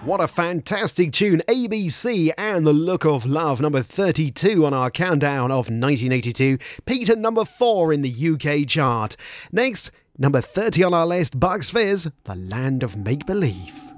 What a fantastic tune. ABC and The Look of Love, number 32 on our countdown of 1982. Peter, number 4 in the UK chart. Next, number 30 on our list, Bucks Fizz, The Land of Make Believe.